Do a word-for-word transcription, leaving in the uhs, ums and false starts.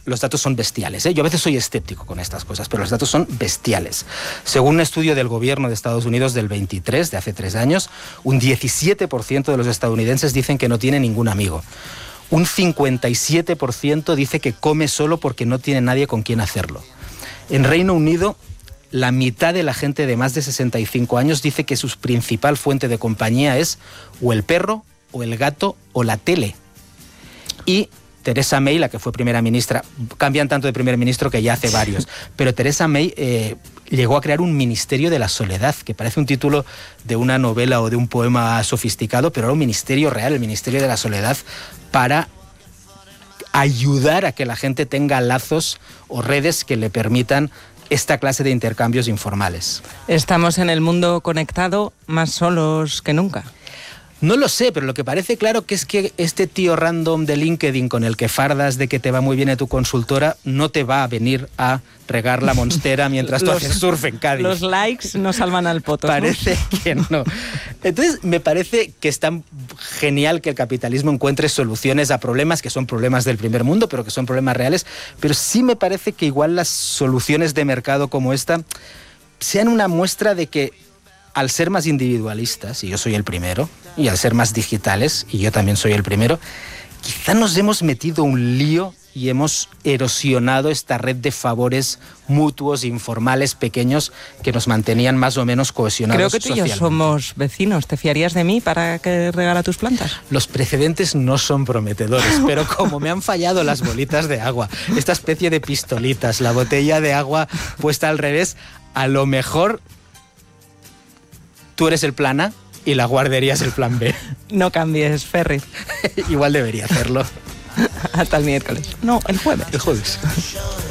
los datos son bestiales, ¿eh? Yo a veces soy escéptico con estas cosas, pero los datos son bestiales. Según un estudio del gobierno de Estados Unidos del veintitrés, de hace tres años, un diecisiete por ciento de los estadounidenses dicen que no tiene ningún amigo. Un cincuenta y siete por ciento dice que come solo porque no tiene nadie con quien hacerlo. En Reino Unido, la mitad de la gente de más de sesenta y cinco años dice que su principal fuente de compañía es o el perro, o el gato, o la tele. Y Theresa May, la que fue primera ministra, cambian tanto de primer ministro que ya hace varios, pero Theresa May eh, llegó a crear un ministerio de la soledad, que parece un título de una novela o de un poema sofisticado, pero era un ministerio real, el ministerio de la soledad, para ayudar a que la gente tenga lazos o redes que le permitan esta clase de intercambios informales. Estamos en el mundo conectado más solos que nunca. No lo sé, pero lo que parece claro que es que este tío random de LinkedIn con el que fardas de que te va muy bien en tu consultora no te va a venir a regar la monstera mientras tú los, haces surf en Cádiz. Los likes no salvan al poto. Parece ¿no? que no. Entonces me parece que es tan genial que el capitalismo encuentre soluciones a problemas que son problemas del primer mundo, pero que son problemas reales, pero sí me parece que igual las soluciones de mercado como esta sean una muestra de que al ser más individualistas, y yo soy el primero, y al ser más digitales, y yo también soy el primero, quizá nos hemos metido un lío y hemos erosionado esta red de favores mutuos, informales, pequeños, que nos mantenían más o menos cohesionados socialmente. Creo que tú y yo somos vecinos. ¿Te fiarías de mí para que regara tus plantas? Los precedentes no son prometedores, pero como me han fallado las bolitas de agua, esta especie de pistolitas, la botella de agua puesta al revés, a lo mejor tú eres el plan A y la guardería es el plan B. No cambies, Ferri. Igual debería hacerlo. Hasta el miércoles. No, el jueves. El jueves.